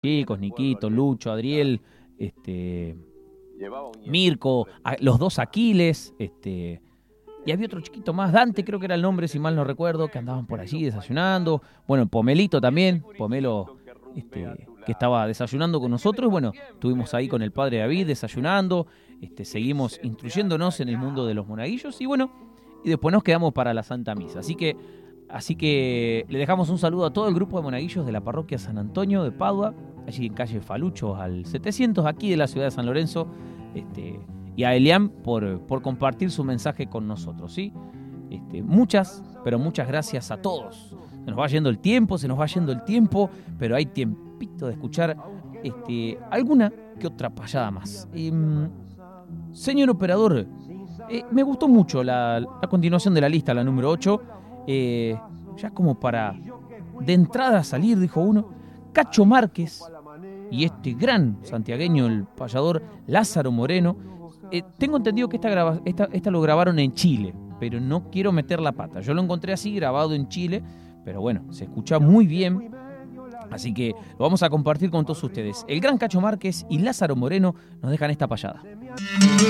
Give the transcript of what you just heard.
chicos, Niquito, Lucho, Adriel, Mirko, los dos Aquiles, y había otro chiquito más, Dante creo que era el nombre, si mal no recuerdo, que andaban por allí desayunando. Bueno, Pomelito también, Pomelo, que estaba desayunando con nosotros. Bueno, estuvimos ahí con el padre David desayunando, seguimos instruyéndonos en el mundo de los monaguillos y bueno, y después nos quedamos para la Santa Misa. Así que le dejamos un saludo a todo el grupo de monaguillos de la parroquia San Antonio de Padua, allí en calle Falucho al 700, aquí de la ciudad de San Lorenzo, y a Elian por compartir su mensaje con nosotros, ¿sí? Muchas, pero muchas gracias a todos. Se nos va yendo el tiempo, pero hay tiempito de escuchar alguna que otra payada más. Señor operador, me gustó mucho la continuación de la lista, la número 8. Ya como para de entrada salir, dijo uno, Cacho Márquez y este gran santiagueño, el payador Lázaro Moreno. Tengo entendido que esta lo grabaron en Chile, pero no quiero meter la pata. Yo lo encontré así, grabado en Chile, pero bueno, se escucha muy bien. Así que lo vamos a compartir con todos ustedes. El gran Cacho Márquez y Lázaro Moreno nos dejan esta payada.